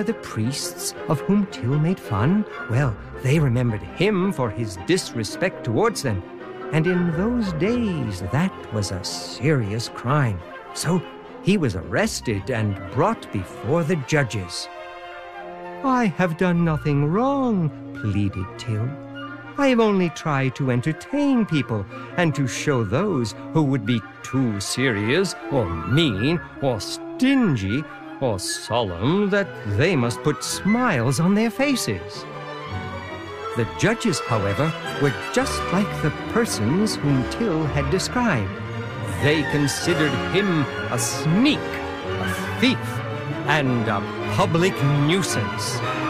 of the priests of whom Till made fun? Well, they remembered him for his disrespect towards them. And in those days, that was a serious crime. So he was arrested and brought before the judges. "I have done nothing wrong," pleaded Till. "I have only tried to entertain people and to show those who would be too serious or mean or stingy or solemn that they must put smiles on their faces." The judges, however, were just like the persons whom Till had described. They considered him a sneak, a thief, and a public nuisance.